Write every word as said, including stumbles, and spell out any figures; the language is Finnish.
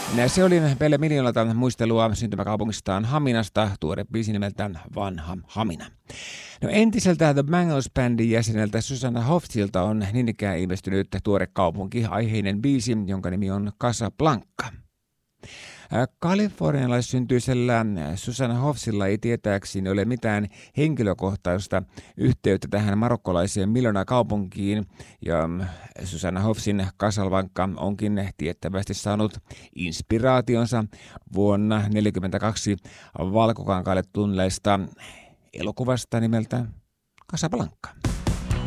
Se oli Pelle Miljoonalta muistelua syntymäkaupungistaan Haminasta, tuore biisi nimeltään Vanha Hamina. No entiseltä The Bangles-bändin jäseneltä Susanna Hoffsilta on niin ikään ilmestynyt tuore kaupunki-aiheinen biisi, jonka nimi on Casablanca. Kalifornialaissyntyisellä Susanna Hoffsilla ei tietääkseni ole mitään henkilökohtaista yhteyttä tähän marokkolaiseen miljoonakaupunkiin, ja Susanna Hoffsin Casablanca onkin tiettävästi saanut inspiraationsa vuonna tuhatyhdeksänsataaneljäkymmentäkaksi Valkokankaalle tulleesta elokuvasta nimeltä Casablanca.